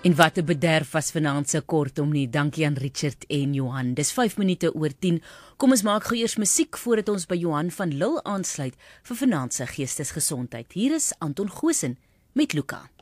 En wat 'n bederf was vanaand se kortom nie. Dankie aan Richard en Johan. Dis 5 minute oor 10. Kom ons maak gou eers musiek voordat ons by Johan van Lille aansluit vir vanaand se geestesgesondheid. Hier is Anton Goosen met Luka.